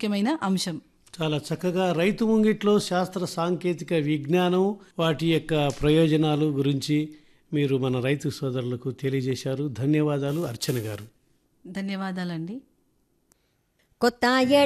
ముఖ్యమైన అంశం. చాలా చక్కగా రైతు ముంగిట్లో శాస్త్ర సాంకేతిక విజ్ఞానం వాటి యొక్క ప్రయోజనాలు గురించి మీరు మన రైతు సోదరులకు తెలియజేశారు. ధన్యవాదాలు అర్చన గారు. ధన్యవాదాలండి. కొత్త